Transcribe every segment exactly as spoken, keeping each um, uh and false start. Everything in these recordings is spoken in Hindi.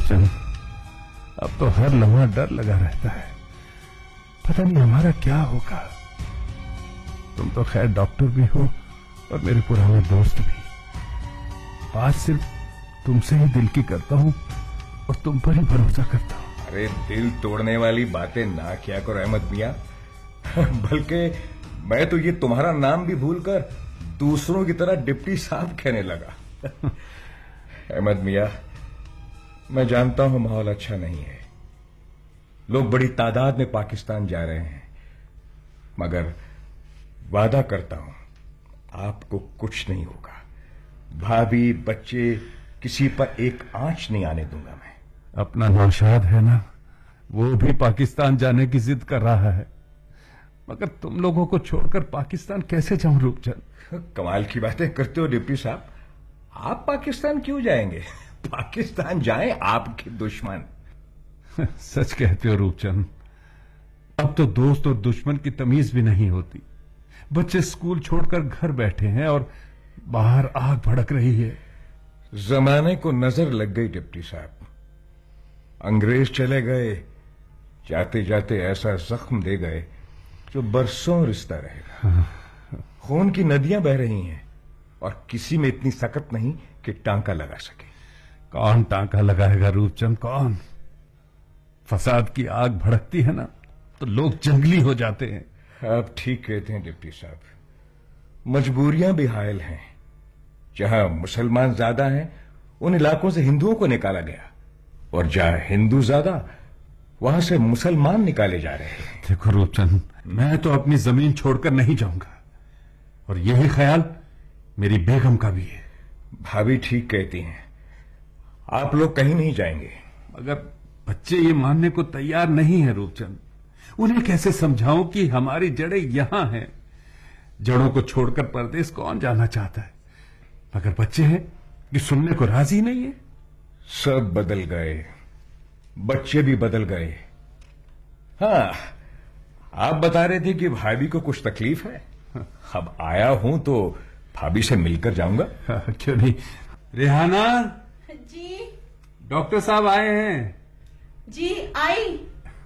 रूपचंद, अब तो हर लम्हा डर लगा रहता है, पता नहीं हमारा क्या होगा। तुम तो खैर डॉक्टर भी हो और मेरे पुराने दोस्त भी। बात सिर्फ तुमसे ही दिल की करता हूं और तुम पर ही भरोसा करता हूं। अरे दिल तोड़ने वाली बातें ना किया करो अहमद मियां। बल्कि मैं तो ये तुम्हारा नाम भी भूलकर दूसरों की तरह डिप्टी साहब कहने लगा। अहमद मियां, मैं जानता हूं माहौल अच्छा नहीं है, लोग बड़ी तादाद में पाकिस्तान जा रहे हैं, मगर वादा करता हूं आपको कुछ नहीं होगा। भाभी, बच्चे, किसी पर एक आंच नहीं आने दूंगा मैं। अपना नौशाद है ना, वो भी पाकिस्तान जाने की जिद कर रहा है, मगर तुम लोगों को छोड़कर पाकिस्तान कैसे जाऊं रूपचंद? कमाल की बातें करते हो डिप्टी साहब। आप पाकिस्तान क्यों जाएंगे? पाकिस्तान जाएं आपके दुश्मन। सच कहते हो रूपचंद, अब तो दोस्त और दुश्मन की तमीज भी नहीं होती। बच्चे स्कूल छोड़कर घर बैठे हैं और बाहर आग भड़क रही है। जमाने को नजर लग गई डिप्टी साहब। अंग्रेज चले गए, जाते जाते ऐसा जख्म दे गए जो बरसों रिश्ता रहेगा। खून की नदियां बह रही हैं और किसी में इतनी सकत नहीं कि टांका लगा सके। कौन टांका लगाएगा रूपचंद, कौन? फसाद की आग भड़कती है ना तो लोग जंगली हो जाते हैं। आप ठीक कहते हैं डिप्टी साहब, मजबूरियां भी हायल हैं। जहां मुसलमान ज्यादा हैं उन इलाकों से हिंदुओं को निकाला गया, और जहां हिंदू ज्यादा वहां से मुसलमान निकाले जा रहे हैं। देखो रूपचंद, मैं तो अपनी जमीन छोड़कर नहीं जाऊंगा, और यही ख्याल मेरी बेगम का भी है। भाभी ठीक कहती हैं, आप लोग कहीं नहीं जाएंगे। मगर बच्चे ये मानने को तैयार नहीं है रूपचंद। उन्हें कैसे समझाऊं कि हमारी जड़ें यहां हैं? जड़ों को छोड़कर परदेश कौन जाना चाहता है, मगर बच्चे हैं कि सुनने को राजी नहीं है। सब बदल गए, बच्चे भी बदल गए। हाँ, आप बता रहे थे कि भाभी को कुछ तकलीफ है। अब आया हूं तो भाभी से मिलकर जाऊंगा। हाँ, क्यों नहीं। रेहाना जी। डॉक्टर साहब आए हैं। जी आई।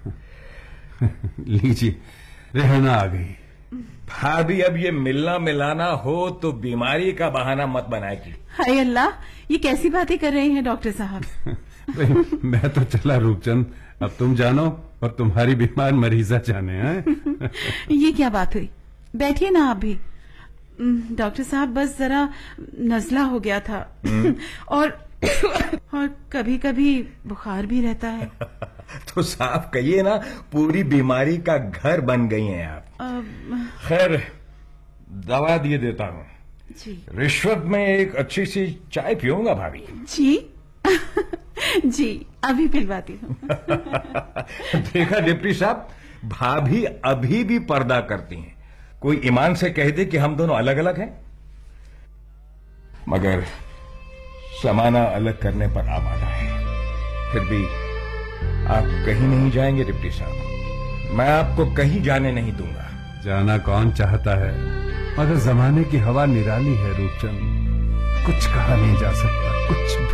लीजिए, रेहाना आ गई। भाभी, अब ये मिलना मिलाना हो तो बीमारी का बहाना मत बनाएगी। हाय अल्लाह, ये कैसी बातें कर रहे हैं डॉक्टर साहब? मैं तो चला रूपचंद, अब तुम जानो और तुम्हारी बीमार मरीजा जाने हैं। ये क्या बात हुई? बैठिए ना आप भी। डॉक्टर साहब, बस जरा नजला हो गया था और और कभी कभी बुखार भी रहता है। तो साफ कहिए ना, पूरी बीमारी का घर बन गई हैं आप। खैर, दवा दिए देता हूँ। जी। रिश्वत में एक अच्छी सी चाय पीऊंगा भाभी। जी। जी, अभी पिलवाती हूँ। देखा डिप्टी साहब, भाभी अभी भी पर्दा करती हैं। कोई ईमान से कह दे कि हम दोनों अलग अलग हैं, मगर जमाना अलग करने पर आमादा है। फिर भी आप कहीं नहीं जाएंगे डिप्टी साहब, मैं आपको कहीं जाने नहीं दूंगा। जाना कौन चाहता है, मगर जमाने की हवा निराली है रूपचंद, कुछ कहा नहीं जा सकता, कुछ